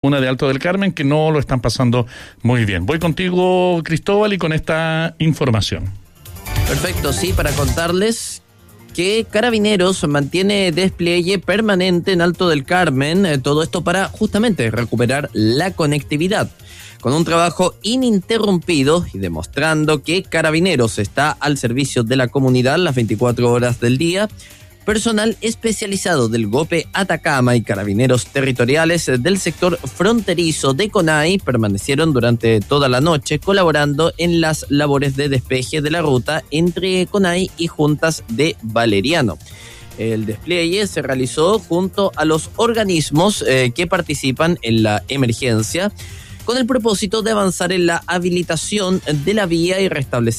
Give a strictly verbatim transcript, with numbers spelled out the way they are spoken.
una de Alto del Carmen, que no lo están pasando muy bien. Voy contigo, Cristóbal, y con esta información. Perfecto, sí, para contarles que Carabineros mantiene despliegue permanente en Alto del Carmen, eh, todo esto para justamente recuperar la conectividad. Con un trabajo ininterrumpido y demostrando que Carabineros está al servicio de la comunidad las veinticuatro horas del día, personal especializado del GOPE Atacama y Carabineros territoriales del sector fronterizo de Conay permanecieron durante toda la noche colaborando en las labores de despeje de la ruta entre Conay y Juntas de Valeriano. El despliegue se realizó junto a los organismos eh, que participan en la emergencia, con el propósito de avanzar en la habilitación de la vía y restablecer